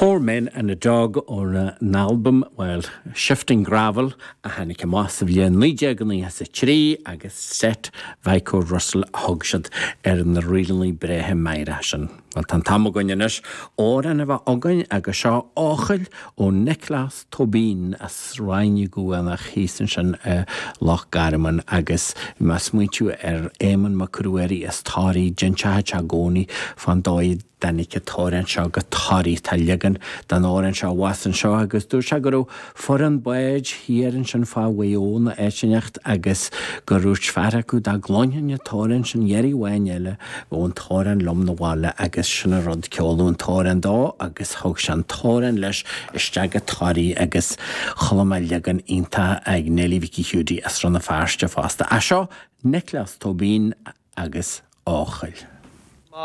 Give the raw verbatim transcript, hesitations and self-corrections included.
Four men and a dog or uh, an album, well, Shifting Gravel, a hannig mas of yen Nijagan has a tree, agus set Vico Russell Hogshad, er in the really brehe mairashan. Well, tan tamagunyanis, or an eva ogun, agasha ochel, or Niklas Tobin, as Rainygu and a Hesension uh, Loch Garman, agus, mas muitu er Eamon Macrueri, as Tari, Gencha Chagoni, Fandoi. Danica Torrent Shaw got Tori Taligan, Dan Orange Shaw Wasson Shaw, agus do Shagaro, foreign boyage here in Shanfa Wayon, Etchinacht, agus Garuch Faraku, da Glonian Torrent and Yeri Wanyella, won Torrent Lum the Walla, agus Shanarod Kyolun Torrent do, agus Hogshan Torrent Lesh, Shaga Tori, agus Holomaligan Inta, Agnelli Vicky Hudi, Astrona Farsta Fasta, Ashaw, Niklas Tobin, agus Ochel.